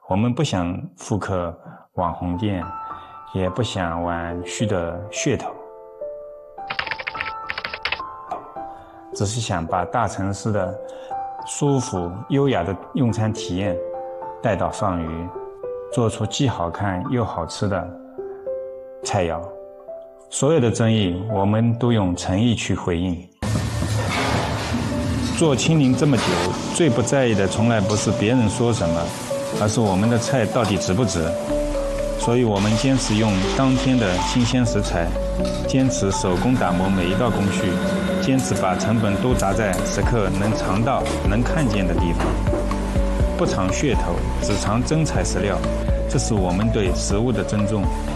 我们不想复刻网红店，也不想玩虚的噱头，只是想把大城市的舒服优雅的用餐体验带到上虞，做出既好看又好吃的菜肴。所有的争议我们都用诚意去回应。做清零这么久，最不在意的从来不是别人说什么，而是我们的菜到底值不值。所以我们坚持用当天的新鲜食材，坚持手工打磨每一道工序，坚持把成本都砸在食客能尝到能看见的地方，不藏噱头，只藏真材实料，这是我们对食物的尊重。